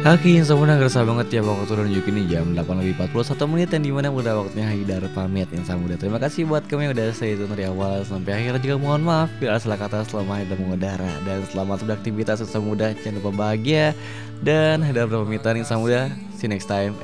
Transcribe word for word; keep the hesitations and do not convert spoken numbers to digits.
Oke, Insamuda ngerasa banget ya waktu udah nunjukin nih jam delapan lebih empat puluh satu menit yang dimana udah waktunya Haidar pamit Insamuda. Terima kasih buat kamu yang udah stay tune dari awal sampai akhir. Juga mohon maaf bila ada salah kata selama Haidar mengudara. Dan selamat beraktivitas Insamuda, jangan lupa bahagia. Dan Haidar berpamitan Insamuda. See you next time